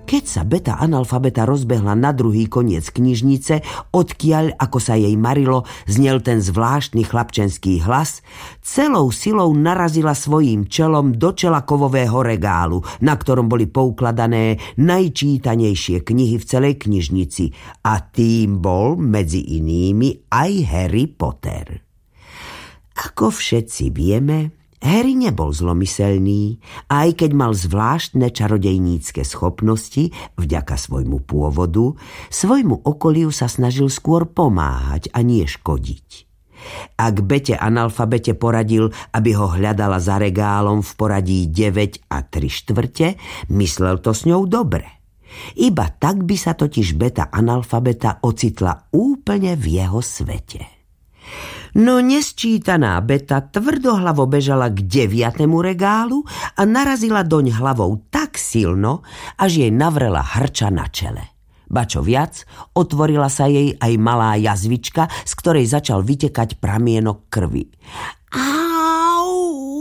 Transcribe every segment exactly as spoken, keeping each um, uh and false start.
Keď sa beta analfabeta rozbehla na druhý koniec knižnice, odkiaľ, ako sa jej marilo, znel ten zvláštny chlapčenský hlas, celou silou narazila svojím čelom do čela kovového regálu, na ktorom boli poukladané najčítanejšie knihy v celej knižnici, a tým bol medzi inými aj Harry Potter. Ako všetci vieme, Harry nebol zlomyselný, aj keď mal zvláštne čarodejnícke schopnosti, vďaka svojmu pôvodu, svojmu okoliu sa snažil skôr pomáhať a nie škodiť. Ak bete analfabete poradil, aby ho hľadala za regálom v poradí deväť a tri štvrte, myslel to s ňou dobre. Iba tak by sa totiž beta analfabeta ocitla úplne v jeho svete. No nesčítaná beta tvrdohlavo bežala k deviatemu regálu a narazila doň hlavou tak silno, až jej navrela hrča na čele. Ba čo viac, otvorila sa jej aj malá jazvička, z ktorej začal vytekať pramienok krvi. Au!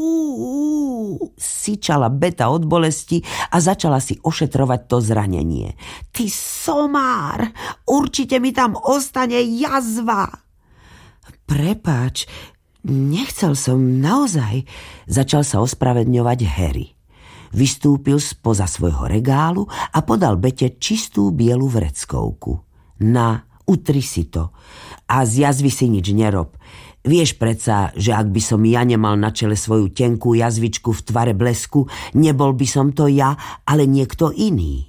Syčala beta od bolesti a začala si ošetrovať to zranenie. Ty somár, určite mi tam ostane jazva. Prepáč, nechcel som naozaj, začal sa ospravedňovať Harry. Vystúpil spoza svojho regálu a podal bete čistú bielu vreckovku. Na, utri si to a z jazvy si nič nerob. Vieš predsa, že ak by som ja nemal na čele svoju tenkú jazvičku v tvare blesku, nebol by som to ja, ale niekto iný.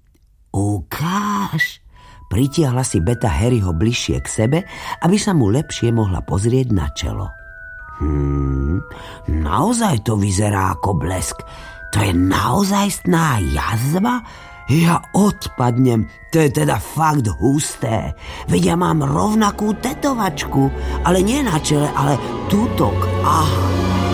Ukáž. Pritiahla si beta Harryho bližšie k sebe, aby sa mu lepšie mohla pozrieť na čelo. Hmm, naozaj to vyzerá ako blesk. To je naozajstná jazva? Ja odpadnem, to je teda fakt husté. Veď ja mám rovnakú tetovačku, ale nie na čele, ale tutok. Aha.